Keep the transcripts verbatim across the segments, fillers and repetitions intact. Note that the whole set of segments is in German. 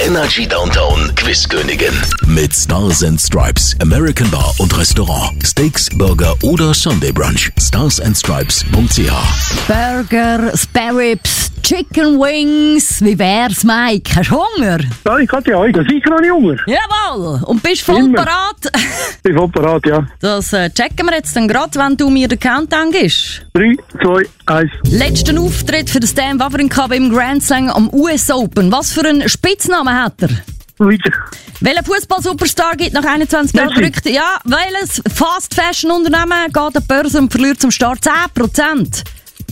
Energy Downtown Quizkönigin. Mit Stars and Stripes, American Bar und Restaurant, Steaks, Burger oder Sunday Brunch. stars and stripes punkt c h. Burger, Spare Ribs, Chicken Wings. Wie wär's, Mike? Hast du Hunger? Ja, ich hatte ja, ich habe sicher noch nicht Hunger. Jawohl! Und bist voll Immer. parat? Ich bin voll parat, ja. Das äh, checken wir jetzt dann gerade, wenn du mir den Countdown gibst. drei, zwei, eins. Letzten Auftritt für den Stan Wawrinka Cup im Grand Slam am U S Open. Was für einen Spitznamen hat er? Weiter. Welcher Fußball-Superstar gibt nach einundzwanzig Jahren Messi. Rücktritt? Ja, welches Fast-Fashion-Unternehmen geht an die Börse und verliert zum Start zehn Prozent?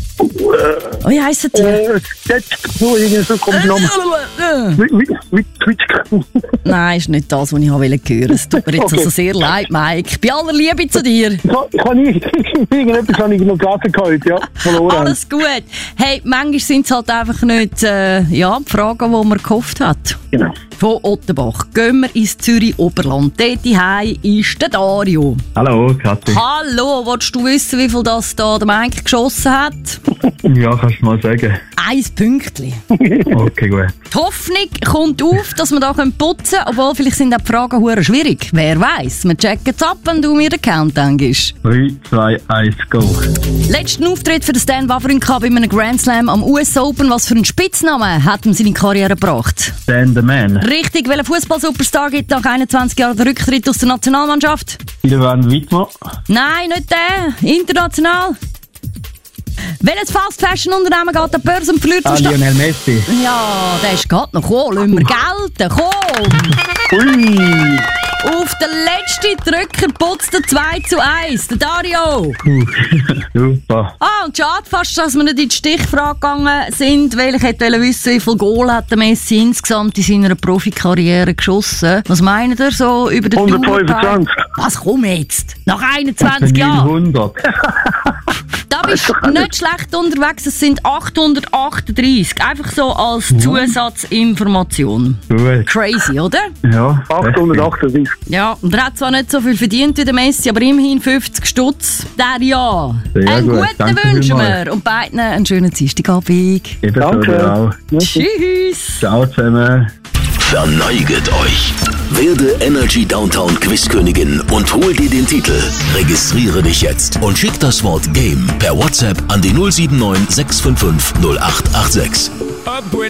Oh, wie heisst die? Äh, jetzt, so, irgendwie so kommt der Name. Mit, mit, mit, mit. Nein, ist nicht das, was ich hören wollte. Es tut mir jetzt Okay. also sehr leid, Mike. Bei aller Liebe zu dir. Ich kann- ich kann nicht, irgendetwas habe ich noch gelesen gehabt, ja. Verloren. Alles gut. Hey, manchmal sind es halt einfach nicht äh, ja, die Fragen, die man gehofft hat. Genau. Von Ottenbach gehen wir ins Zürich-Oberland. Dort heim ist der Dario. Hallo, Kathi. Hallo, willst du wissen, wie viel das da der Mike geschossen hat? Ja, kannst du mal sagen. Eins Pünktchen. Okay, gut. Die Hoffnung kommt auf, dass wir da putzen können, obwohl vielleicht sind auch die Fragen hure schwierig. Wer weiß? Wir checken es ab, wenn du mir den Countdown gibst. drei, zwei, eins, go. Letzten Auftritt für den Stan Wawrinka bei einem Grand Slam am U S Open. Was für einen Spitznamen hat ihm seine Karriere gebracht? Stan the Man. Richtig, welcher Fußball-Superstar gibt nach einundzwanzig Jahren den Rücktritt aus der Nationalmannschaft? Silvan Wittmer. Nein, nicht der. International. Welches Fast-Fashion-Unternehmen geht an die Börse und verliert zum Ah, Start? Lionel Messi. Ja, der ist gerade noch gekommen. Lassen wir gelten. Komm! Ui. Auf den letzten Drücker putzt der zwei zu eins. Der Dario. Puh. Super. Ah, und schade fast, dass wir nicht in die Stichfrage gegangen sind, weil ich hätte wissen, wie viel Goal hat der Messi insgesamt in seiner Profikarriere geschossen. Was meint ihr so über den hundertfünfundzwanzig. Was, komm jetzt? Nach einundzwanzig Jahren? neunhundert. Da bist du nicht schlecht unterwegs, es sind achthundertachtunddreißig. Einfach so als Zusatzinformation. Gut. Crazy, oder? Ja. achthundertachtunddreißig. Ja, und er hat zwar nicht so viel verdient wie der Messi, aber immerhin fünfzig Stutz. Der ja. Sehr Einen gut, guten danke wünschen vielmals. wir und beiden einen schönen Dienstagabend. Ebenso Danke. auch. Tschüss. Ciao zusammen. Verneiget euch. Werde Energy Downtown Quizkönigin und hol dir den Titel. Registriere dich jetzt und schick das Wort Game per WhatsApp an die null sieben neun sechs fünf fünf null acht acht sechs. Up with